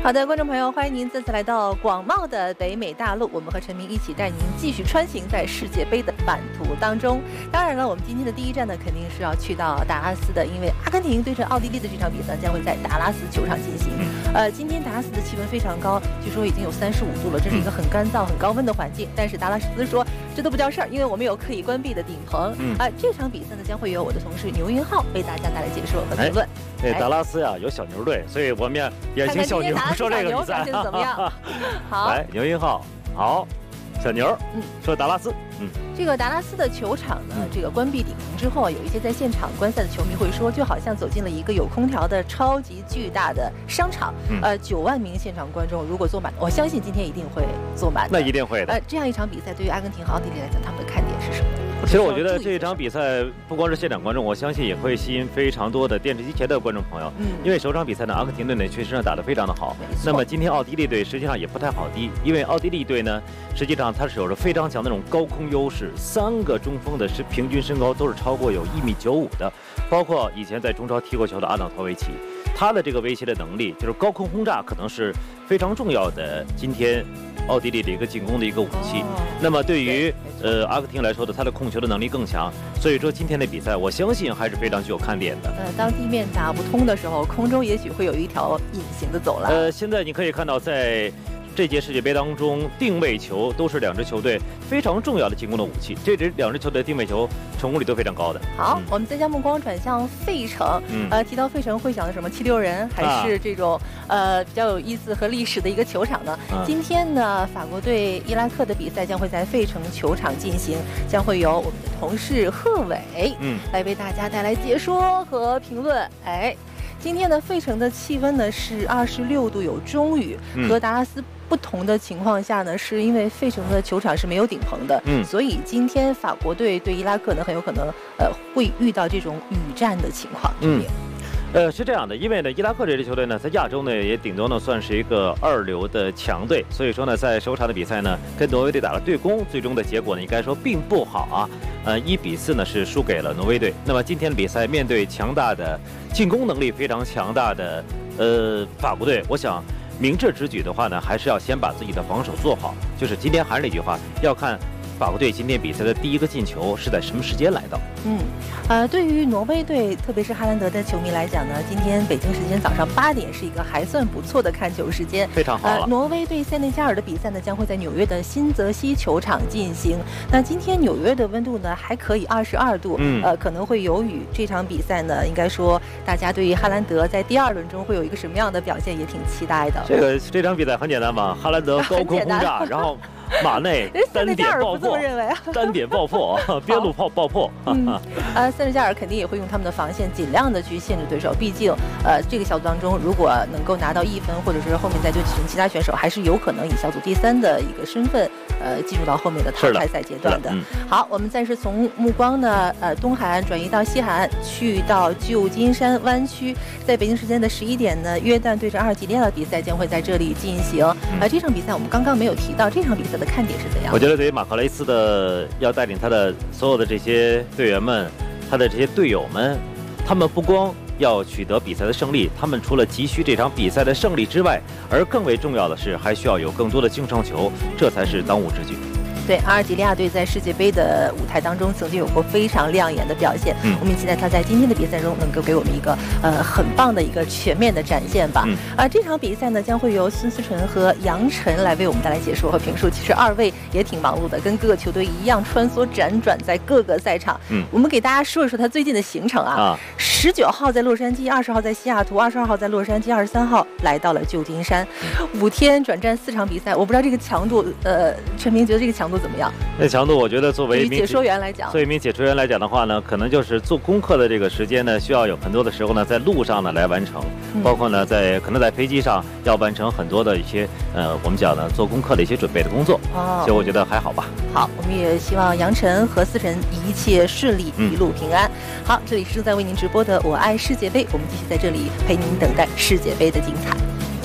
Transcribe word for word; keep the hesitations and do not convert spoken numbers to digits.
好的，观众朋友，欢迎您再次来到广袤的北美大陆，我们和陈明一起带您继续穿行在世界杯的版图当中。当然了，我们今天的第一站呢，肯定是要去到达拉斯的，因为阿根廷对阵奥地利的这场比赛将会在达拉斯球场进行。呃，今天达拉斯的气温非常高，据说已经有三十五度了，这是一个很干燥、很高温的环境。但是达拉斯说这都不叫事儿，因为我们有可以关闭的顶棚。啊、嗯呃，这场比赛呢，将会由我的同事牛云浩为大家带来解说和评论。 对、哎，达拉斯呀有小牛队，所以我们也也请小牛说这个比赛怎么样？好， 来牛云浩，好，小牛，嗯，说达拉斯，嗯， 这个达拉斯的球场呢，这个关闭顶棚之后，有一些在现场观赛的球迷会说，就好像走进了一个有空调的超级巨大的商场。嗯、呃，九万名现场观众如果坐满，我相信今天一定会坐满。 那一定会的。 呃，这样一场比赛对于阿根廷和奥地利来讲，他们的看点是什么？ 其实我觉得这一场比赛不光是现场观众，我相信也会吸引非常多的电视机前的观众朋友。嗯，因为首场比赛呢，阿根廷队呢确实上打得非常的好。那么今天奥地利队实际上也不太好敌，因为奥地利队呢，实际上它是有着非常强的那种高空优势，三个中锋的是平均身高都是超过有一米九五的，包括以前在中超踢过球的阿瑙托维奇，他的这个威胁的能力，就是高空轰炸可能是非常重要的。今天奥地利的一个进攻的一个武器。哦、那么对于呃阿根廷来说的，他的控球的能力更强，所以说今天的比赛，我相信还是非常具有看点的。 呃，当地面打不通的时候，空中也许会有一条隐形的走廊。 呃，现在你可以看到在这届世界杯当中，定位球都是两支球队非常重要的进攻的武器。这支两支球队定位球成功率都非常高的。 好，嗯、我们再将目光转向费城。嗯，呃，提到费城会想到什么？七六人还是这种、啊、呃比较有意思和历史的一个球场呢？啊、今天呢，法国队伊拉克的比赛将会在费城球场进行，将会由我们的同事贺伟嗯来为大家带来解说和评论。哎。今天的费城的气温呢是二十六度，有中雨。嗯、和达拉斯不同的情况下呢，是因为费城的球场是没有顶棚的，嗯，所以今天法国队对伊拉克呢很有可能呃会遇到这种雨战的情况。嗯。 呃，是这样的，因为呢，伊拉克这支球队呢，在亚洲呢也顶多呢算是一个二流的强队，所以说呢，在首场的比赛呢，跟挪威队打了对攻，最终的结果呢，应该说并不好啊。呃，一比四呢是输给了挪威队。那么今天的比赛，面对强大的进攻能力非常强大的呃法国队，我想明智之举的话呢，还是要先把自己的防守做好。就是今天还是那句话，要看法国队今天比赛的第一个进球是在什么时间来到？ 嗯，呃，对于挪威队，特别是哈兰德的球迷来讲呢，今天北京时间早上八点是一个还算不错的看球时间， 非常好了。 呃，挪威对塞内加尔的比赛呢，将会在纽约的新泽西球场进行。那今天纽约的温度呢还可以，二十二度，嗯，呃，可能会有雨。这场比赛呢，应该说大家对于哈兰德在第二轮中会有一个什么样的表现也挺期待的。 这个这场比赛很简单嘛，哈兰德高空轰炸，然后马内单点爆破，单点爆破，边路炮爆破。 嗯，呃，塞内加尔肯定也会用他们的防线尽量的去限制对手，毕竟，呃，这个小组当中如果能够拿到一分，或者是后面再对阵其他选手，还是有可能以小组第三的一个身份，呃，进入到后面的淘汰赛阶段的。嗯、好，我们暂时从目光呢，呃，东海岸转移到西海岸，去到旧金山湾区，在北京时间的十一点呢，约旦对阵阿尔及利亚的比赛将会在这里进行。嗯、呃，这场比赛我们刚刚没有提到，这场比赛的看点是怎样的？ 我觉得对于马克雷斯的要带领他的所有的这些队员们，他的这些队友们，他们不光要取得比赛的胜利，他们除了急需这场比赛的胜利之外，而更为重要的是还需要有更多的净胜球，这才是当务之急。 对，阿尔及利亚队在世界杯的舞台当中曾经有过非常亮眼的表现，嗯，我们期待他在今天的比赛中能够给我们一个呃很棒的一个全面的展现吧。嗯，而这场比赛呢将会由孙思纯和杨晨来为我们带来解说和评述。其实二位也挺忙碌的，跟各个球队一样穿梭辗转在各个赛场。嗯，我们给大家说一说他最近的行程啊。啊，十九号在洛杉矶，二十号在西雅图，二十二号在洛杉矶，二十三号来到了旧金山，五天转战四场比赛。我不知道这个强度，呃，陈明觉得这个强度怎么样？ 那强度，我觉得作为一名解说员来讲， 作为一名解说员来讲的话呢，可能就是做功课的这个时间呢，需要有很多的时候呢，在路上呢来完成，嗯、包括呢在可能在飞机上要完成很多的一些呃，我们讲呢做功课的一些准备的工作。哦，所以我觉得还好吧。 好，我们也希望杨晨和思晨一切顺利，一路平安。嗯、好，这里是正在为您直播的《我爱世界杯》，我们继续在这里陪您等待世界杯的精彩。